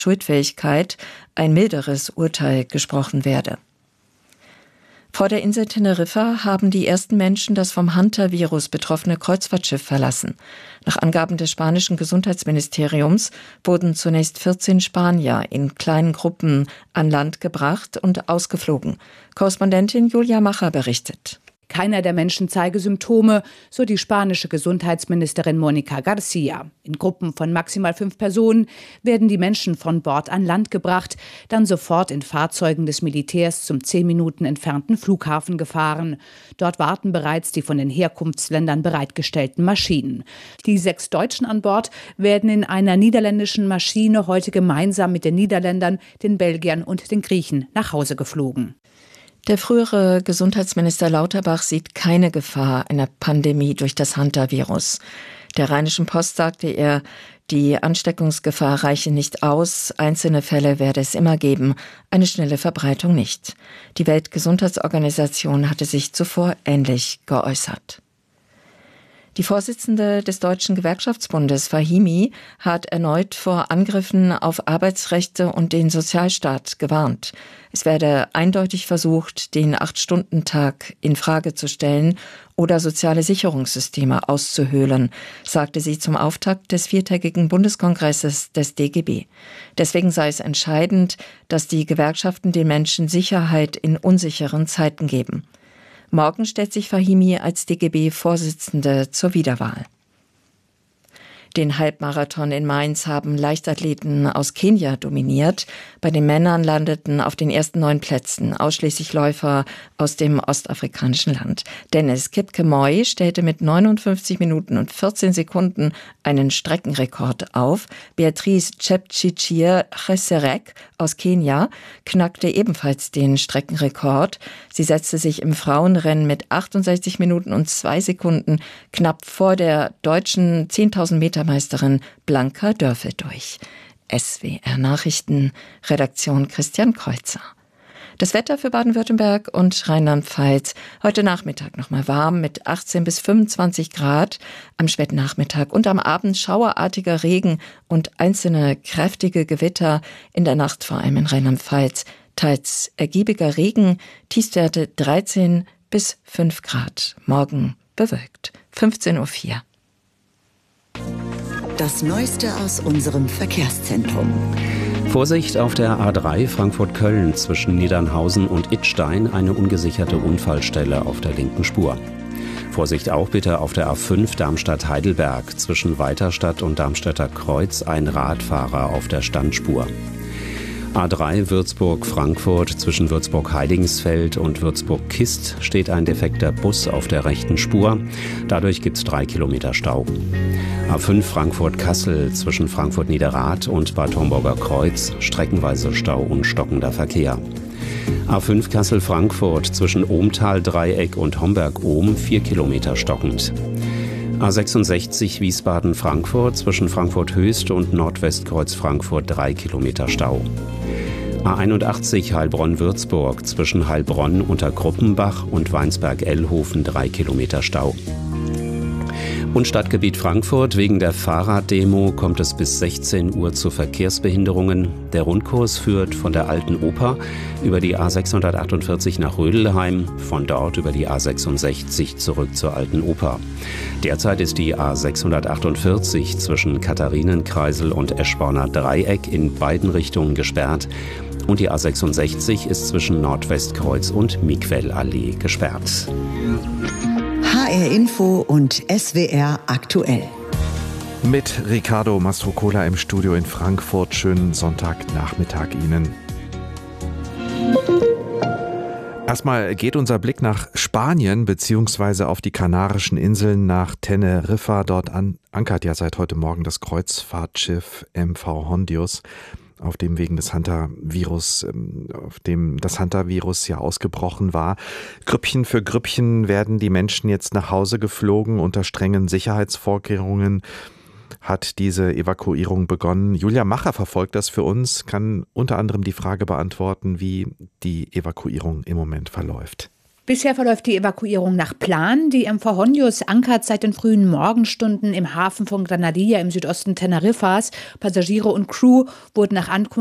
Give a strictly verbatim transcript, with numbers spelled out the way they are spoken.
Schuldfähigkeit ein milderes Urteil gesprochen werde. Vor der Insel Teneriffa haben die ersten Menschen das vom Hunter-Virus betroffene Kreuzfahrtschiff verlassen. Nach Angaben des spanischen Gesundheitsministeriums wurden zunächst vierzehn Spanier in kleinen Gruppen an Land gebracht und ausgeflogen. Korrespondentin Julia Macher berichtet. Keiner der Menschen zeige Symptome, so die spanische Gesundheitsministerin Mónica García. In Gruppen von maximal fünf Personen werden die Menschen von Bord an Land gebracht, dann sofort in Fahrzeugen des Militärs zum zehn Minuten entfernten Flughafen gefahren. Dort warten bereits die von den Herkunftsländern bereitgestellten Maschinen. Die sechs Deutschen an Bord werden in einer niederländischen Maschine heute gemeinsam mit den Niederländern, den Belgiern und den Griechen nach Hause geflogen. Der frühere Gesundheitsminister Lauterbach sieht keine Gefahr einer Pandemie durch das Hunter-Virus. Der Rheinischen Post sagte er, die Ansteckungsgefahr reiche nicht aus, einzelne Fälle werde es immer geben, eine schnelle Verbreitung nicht. Die Weltgesundheitsorganisation hatte sich zuvor ähnlich geäußert. Die Vorsitzende des Deutschen Gewerkschaftsbundes, Fahimi, hat erneut vor Angriffen auf Arbeitsrechte und den Sozialstaat gewarnt. Es werde eindeutig versucht, den Acht-Stunden-Tag in Frage zu stellen oder soziale Sicherungssysteme auszuhöhlen, sagte sie zum Auftakt des viertägigen Bundeskongresses des D G B. Deswegen sei es entscheidend, dass die Gewerkschaften den Menschen Sicherheit in unsicheren Zeiten geben. Morgen stellt sich Fahimi als D G B-Vorsitzende zur Wiederwahl. Den Halbmarathon in Mainz haben Leichtathleten aus Kenia dominiert. Bei den Männern landeten auf den ersten neun Plätzen ausschließlich Läufer aus dem ostafrikanischen Land. Dennis Kipkemoi stellte mit neunundfünfzig Minuten und vierzehn Sekunden einen Streckenrekord auf. Beatrice Chepchirchir Cheserek aus Kenia knackte ebenfalls den Streckenrekord. Sie setzte sich im Frauenrennen mit achtundsechzig Minuten und zwei Sekunden knapp vor der deutschen zehntausend Meter Meisterin Blanka Dörfel durch. S W R Nachrichten, Redaktion Christian Kreuzer. Das Wetter für Baden-Württemberg und Rheinland-Pfalz. Heute Nachmittag noch mal warm mit achtzehn bis fünfundzwanzig Grad. Am späten Nachmittag und am Abend schauerartiger Regen und einzelne kräftige Gewitter. In der Nacht vor allem in Rheinland-Pfalz teils ergiebiger Regen. Tiefstwerte dreizehn bis fünf Grad. Morgen bewölkt. fünfzehn Uhr vier. Das Neueste aus unserem Verkehrszentrum. Vorsicht auf der A drei Frankfurt-Köln zwischen Niedernhausen und Idstein, eine ungesicherte Unfallstelle auf der linken Spur. Vorsicht auch bitte auf der A fünf Darmstadt-Heidelberg zwischen Weiterstadt und Darmstädter Kreuz, ein Radfahrer auf der Standspur. A drei Würzburg-Frankfurt zwischen Würzburg-Heiligenfeld und Würzburg-Kist steht ein defekter Bus auf der rechten Spur. Dadurch gibt es drei Kilometer Stau. A fünf Frankfurt-Kassel zwischen Frankfurt-Niederrad und Bad Homburger Kreuz, streckenweise Stau und stockender Verkehr. A fünf Kassel-Frankfurt zwischen Ohmtal-Dreieck und Homberg-Ohm, vier Kilometer stockend. A sechsundsechzig Wiesbaden-Frankfurt zwischen Frankfurt-Höchst und Nordwestkreuz-Frankfurt, drei Kilometer Stau. A einundachtzig Heilbronn-Würzburg zwischen Heilbronn unter Gruppenbach und Weinsberg-Ellhofen, drei Kilometer Stau. Und Stadtgebiet Frankfurt: Wegen der Fahrraddemo kommt es bis sechzehn Uhr zu Verkehrsbehinderungen. Der Rundkurs führt von der Alten Oper über die A sechshundertachtundvierzig nach Rödelheim, von dort über die A sechsundsechzig zurück zur Alten Oper. Derzeit ist die A sechshundertachtundvierzig zwischen Katharinenkreisel und Eschborner Dreieck in beiden Richtungen gesperrt. Und die A sechsundsechzig ist zwischen Nordwestkreuz und Miquellallee gesperrt. H R Info und S W R aktuell. Mit Ricardo Mastrocola im Studio in Frankfurt. Schönen Sonntagnachmittag Ihnen. Erstmal geht unser Blick nach Spanien bzw. auf die Kanarischen Inseln, nach Teneriffa. Dort an, ankert ja seit heute Morgen das Kreuzfahrtschiff M V Hondius, auf dem wegen des Hunter-Virus, auf dem das Hunter-Virus ja ausgebrochen war. Grüppchen für Grüppchen werden die Menschen jetzt nach Hause geflogen. Unter strengen Sicherheitsvorkehrungen hat diese Evakuierung begonnen. Julia Macher verfolgt das für uns, kann unter anderem die Frage beantworten, wie die Evakuierung im Moment verläuft. Bisher verläuft die Evakuierung nach Plan. Die M V Hondios ankert seit den frühen Morgenstunden im Hafen von Granadilla im Südosten Teneriffas. Passagiere und Crew wurden nach Ankunft